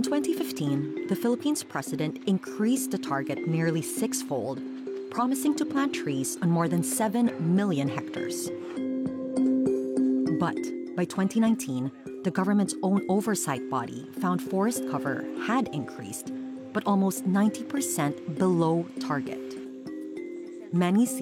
In 2015, the Philippines president increased the target nearly sixfold, promising to plant trees on more than 7 million hectares. But by 2019, the government's own oversight body found forest cover had increased, but almost 90% below target. Many